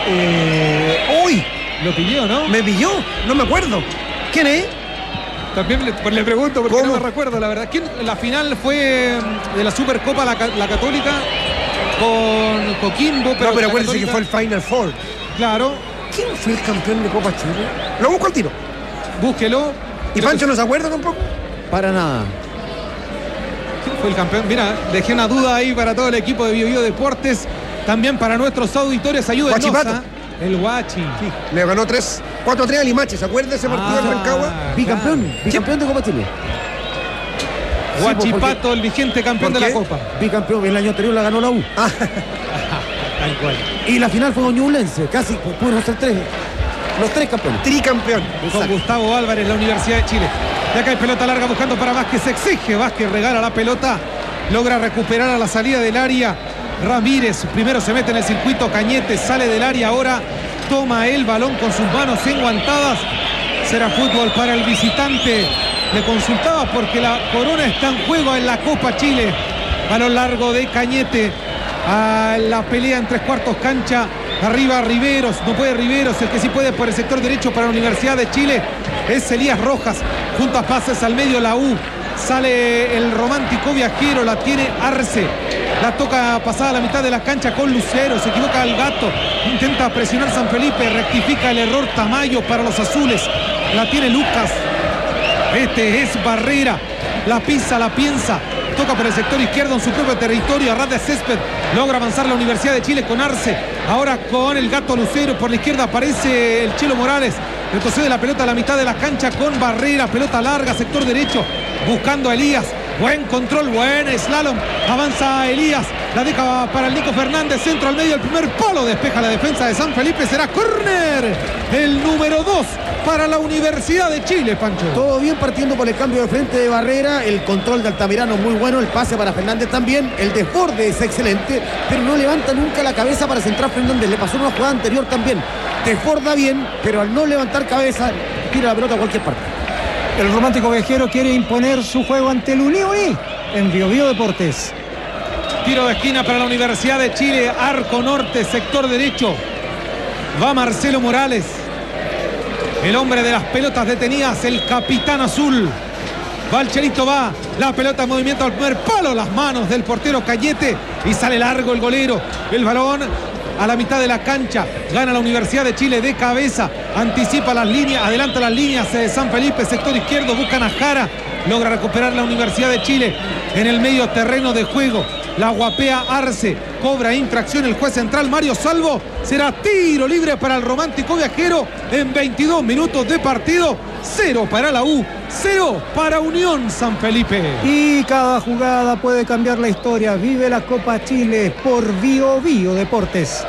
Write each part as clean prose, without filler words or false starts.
¡Uy! Lo pilló, ¿no? Me pilló, no me acuerdo. ¿Quién es? También le pregunto porque ¿Cómo? no me recuerdo, la verdad. La final fue de la Supercopa la Católica con Coquimbo. Pero acuérdense que fue el Final Four. Claro. ¿Quién fue el campeón de Copa Chile? Lo busco al tiro. Búsquelo. ¿Y Pancho no se acuerda tampoco? Para nada. ¿Quién fue el campeón? Mira, dejé una duda ahí para todo el equipo de BioBio Deportes. También para nuestros auditores. Ayúdenos. Guachipato. El Guachi. Sí, le ganó 4-3 a Limache. ¿Se acuerda de ese partido en Rancagua? Bicampeón de Copa Chile. Guachipato, el vigente campeón de la Copa. Bicampeón, el año anterior la ganó la U. Tal cual. Y la final fue con Ñublense, casi pudieron ser los tres campeones. Tricampeón. Con Gustavo Álvarez, la Universidad de Chile. De acá hay pelota larga buscando para Vázquez. Se exige. Vázquez regala la pelota. Logra recuperar a la salida del área. Ramírez primero se mete en el circuito. Cañete sale del área. Ahora toma el balón con sus manos enguantadas. Será fútbol para el visitante. Le consultaba porque la corona está en juego en la Copa Chile. Balón largo de Cañete. A la pelea en 3/4 cancha. Arriba Riveros. No puede Riveros. El que sí puede por el sector derecho para la Universidad de Chile es Elías Rojas. Juntas pases al medio la U. Sale el romántico viajero. La tiene Arce. La toca pasada a la mitad de la cancha con Lucero. Se equivoca el Gato. Intenta presionar San Felipe. Rectifica el error Tamayo para los azules. La tiene Lucas. Este es Barrera. La pisa, la piensa. Toca por el sector izquierdo en su propio territorio. A ras de césped. Logra avanzar la Universidad de Chile con Arce. Ahora con el Gato Lucero. Por la izquierda aparece el Chelo Morales. Retrocede la pelota a la mitad de la cancha con Barrera. Pelota larga, sector derecho. Buscando a Elías. Buen control, buen slalom. Avanza Elías. La deja para el Nico Fernández. Centro al medio del primer palo. Despeja la defensa de San Felipe. Será córner. El número 2 para la Universidad de Chile, Pancho. Todo bien partiendo por el cambio de frente de Barrera. El control de Altamirano muy bueno. El pase para Fernández también. El desborde es excelente. Pero no levanta nunca la cabeza para centrar Fernández. Le pasó una jugada anterior también. Desborda bien, pero al no levantar cabeza, tira la pelota a cualquier parte. El romántico viajero quiere imponer su juego ante el Unión en BioBio Deportes. Tiro de esquina para la Universidad de Chile. Arco norte, sector derecho. Va Marcelo Morales. El hombre de las pelotas detenidas, el capitán azul. Va el Chelito, va. La pelota en movimiento al primer palo. Las manos del portero Cañete. Y sale largo el golero. El balón a la mitad de la cancha. Gana la Universidad de Chile de cabeza. Anticipa las líneas. Adelanta las líneas de San Felipe. Sector izquierdo. Buscan a Jara. Logra recuperar la Universidad de Chile en el medio terreno de juego. La guapea Arce. Cobra infracción el juez central Mario Salvo. Será tiro libre para el romántico viajero en 22 minutos de partido. 0 para la U, 0 para Unión San Felipe. Y cada jugada puede cambiar la historia. Vive la Copa Chile por BioBio Deportes.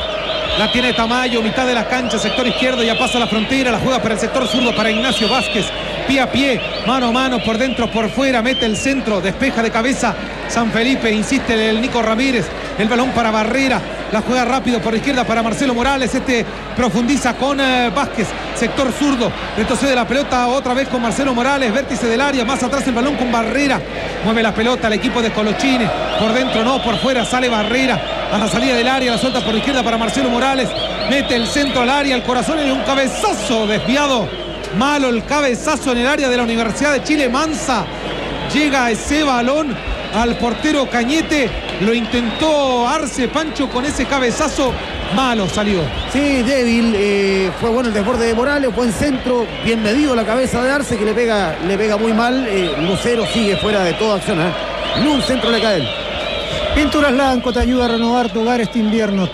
La tiene Tamayo, mitad de la cancha, sector izquierdo, ya pasa la frontera, la juega para el sector zurdo para Ignacio Vázquez. Pie a pie, mano a mano, por dentro, por fuera, mete el centro, despeja de cabeza San Felipe, insiste el Nico Ramírez, el balón para Barrera, la juega rápido por izquierda para Marcelo Morales, profundiza con Vázquez, sector zurdo, retrocede la pelota otra vez con Marcelo Morales, vértice del área, más atrás el balón con Barrera, mueve la pelota el equipo de Colochines, por dentro no, por fuera sale Barrera, a la salida del área, la suelta por izquierda para Marcelo Morales, mete el centro al área, el corazón y un cabezazo desviado. Malo el cabezazo en el área de la Universidad de Chile. Mansa llega ese balón al portero Cañete. Lo intentó Arce, Pancho, con ese cabezazo. Malo salió. Sí, débil. Fue bueno el desborde de Morales. Buen centro. Bien medido la cabeza de Arce, que le pega muy mal. Lucero sigue fuera de toda acción. Ni un centro le cae a él. Pinturas Lanco te ayuda a renovar tu hogar este invierno.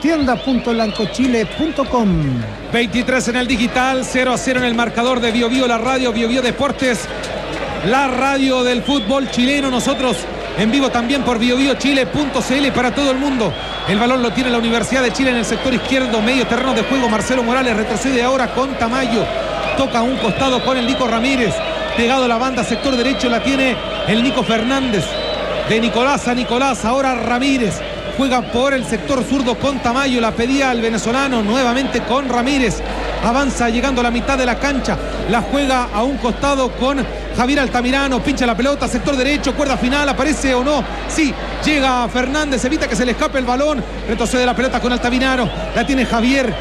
Tienda.lancochile.com. 23 en el digital, 0-0 en el marcador de BioBio, la radio BioBio Deportes, la radio del fútbol chileno. Nosotros en vivo también por biobiochile.cl para todo el mundo. El balón lo tiene la Universidad de Chile en el sector izquierdo, medio terreno de juego. Marcelo Morales retrocede ahora con Tamayo. Toca un costado con el Nico Ramírez. Pegado a la banda, sector derecho la tiene el Nico Fernández. De Nicolás a Nicolás, ahora Ramírez. Juega por el sector zurdo con Tamayo, la pedía el venezolano, nuevamente con Ramírez. Avanza llegando a la mitad de la cancha, la juega a un costado con Javier Altamirano, pincha la pelota, sector derecho, cuerda final, aparece o no. Sí, llega Fernández, evita que se le escape el balón, retrocede la pelota con Altamirano, la tiene Javier.